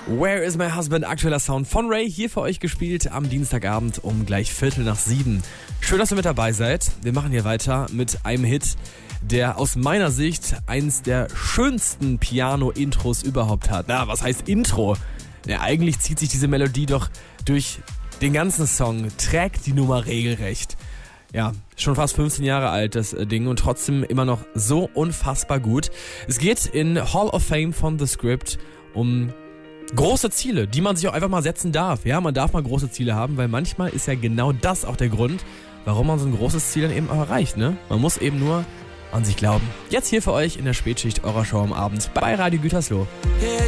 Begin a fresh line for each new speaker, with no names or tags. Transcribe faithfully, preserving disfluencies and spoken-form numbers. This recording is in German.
Where is my husband? Aktueller Sound von Ray, hier für euch gespielt am Dienstagabend um gleich Viertel nach sieben. Schön, dass ihr mit dabei seid. Wir machen hier weiter mit einem Hit, der aus meiner Sicht eins der schönsten Piano-Intros überhaupt hat. Na, was heißt Intro? Ja, eigentlich zieht sich diese Melodie doch durch den ganzen Song, trägt die Nummer regelrecht. Ja, schon fast fünfzehn Jahre alt das Ding und trotzdem immer noch so unfassbar gut. Es geht in Hall of Fame von The Script um große Ziele, die man sich auch einfach mal setzen darf. Ja, man darf mal große Ziele haben, weil manchmal ist ja genau das auch der Grund, warum man so ein großes Ziel dann eben auch erreicht, ne? Man muss eben nur an sich glauben. Jetzt hier für euch in der Spätschicht eurer Show am Abend bei Radio Gütersloh.